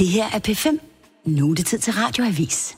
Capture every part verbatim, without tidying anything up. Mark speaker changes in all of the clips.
Speaker 1: Det her er P fem. Nu er det tid til Radioavis.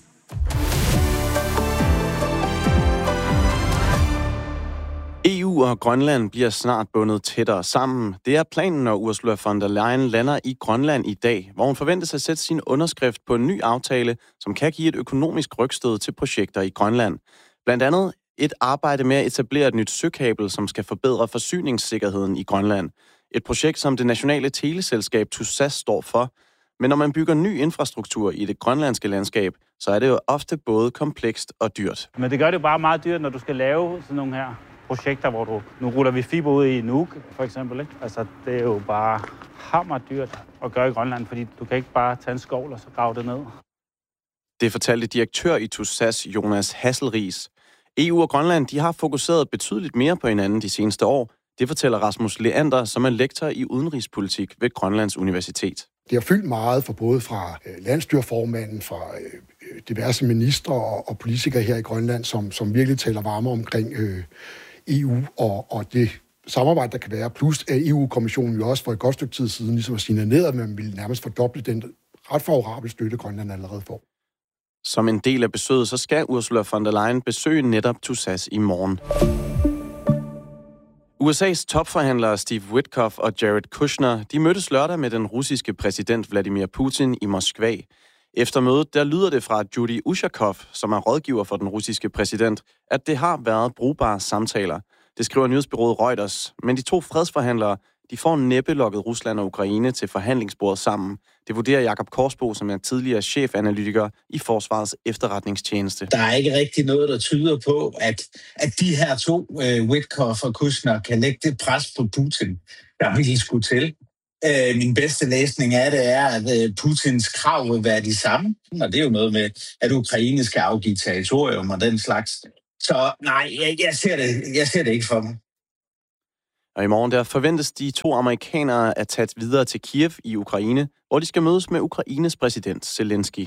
Speaker 2: E U og Grønland bliver snart bundet tættere sammen. Det er planen, når Ursula von der Leyen lander i Grønland i dag, hvor hun forventes at sætte sin underskrift på en ny aftale, som kan give et økonomisk rygstød til projekter i Grønland. Blandt andet et arbejde med at etablere et nyt søkabel, som skal forbedre forsyningssikkerheden i Grønland. Et projekt, som det nationale teleselskab TUSAS står for. Men når man bygger ny infrastruktur i det grønlandske landskab, så er det jo ofte både komplekst og dyrt.
Speaker 3: Men det gør det jo bare meget dyrt, når du skal lave sådan nogle her projekter, hvor du... Nu ruller vi fiber ud i Nuuk, for eksempel, ikke? Altså, det er jo bare hammerdyrt at gøre i Grønland, fordi du kan ikke bare tage en skovl og så grave det ned.
Speaker 2: Det fortalte direktør i TUSAS, Jonas Hasselriis. E U og Grønland, de har fokuseret betydeligt mere på hinanden de seneste år. Det fortæller Rasmus Leander, som er lektor i udenrigspolitik ved Grønlands Universitet.
Speaker 4: Det har fyldt meget for både fra landsstyreformanden, fra diverse ministre og politikere her i Grønland, som, som virkelig taler varme omkring øh, E U og, og det samarbejde, der kan være. Plus at E U-kommissionen jo også for et godt stykke tid siden ligesom har signaleret, at man ville nærmest fordoble den ret favorable støtte, Grønland allerede får.
Speaker 2: Som en del af besøget, så skal Ursula von der Leyen besøge netop TUSAS i morgen. U S A's topforhandlere Steve Witkoff og Jared Kushner, de mødtes lørdag med den russiske præsident Vladimir Putin i Moskva. Efter mødet, der lyder det fra Judy Ushakov, som er rådgiver for den russiske præsident, at det har været brugbare samtaler. Det skriver nyhedsbureauet Reuters, men de to fredsforhandlere, de får næppe lokket Rusland og Ukraine til forhandlingsbordet sammen. Det vurderer Jakob Korsbo, som er tidligere chefanalytiker i Forsvarets efterretningstjeneste.
Speaker 5: Der er ikke rigtig noget, der tyder på, at, at de her to, uh, Witkoff og Kushner, kan lægge det pres på Putin, der vil skulle til. Uh, min bedste læsning af det er, at uh, Putins krav vil være de samme. Og det er jo noget med, at Ukraine skal afgive territorium og den slags. Så nej, jeg, jeg, ser det, jeg ser det ikke for mig.
Speaker 2: Og i morgen der forventes de to amerikanere at tage videre til Kiev i Ukraine, hvor de skal mødes med Ukraines præsident Zelensky.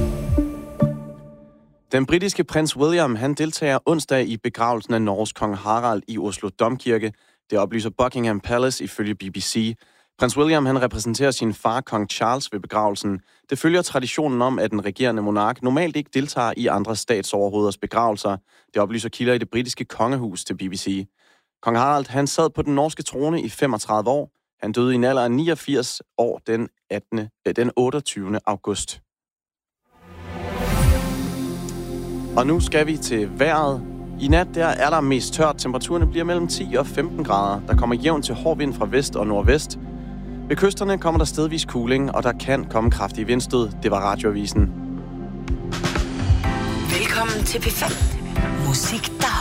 Speaker 2: Den britiske prins William, han deltager onsdag i begravelsen af Norges kong Harald i Oslo Domkirke. Det oplyser Buckingham Palace ifølge B B C. Prins William, han repræsenterer sin far, kong Charles, ved begravelsen. Det følger traditionen om, at den regerende monark normalt ikke deltager i andre statsoverhoveders begravelser. Det oplyser kilder i det britiske kongehus til B B C. Kong Harald, han sad på den norske trone i femogtredive år. Han døde i en alder af niogfirs år den, attende, den otteogtyvende august. Og nu skal vi til vejret. I nat der er der mest tørt. Temperaturerne bliver mellem ti og femten grader. Der kommer jævn til hård vind fra vest og nordvest. Ved kysterne kommer der stedvis kuling, og der kan komme kraftige vindstød. Det var Radioavisen.
Speaker 1: Velkommen til P fem. Musik, der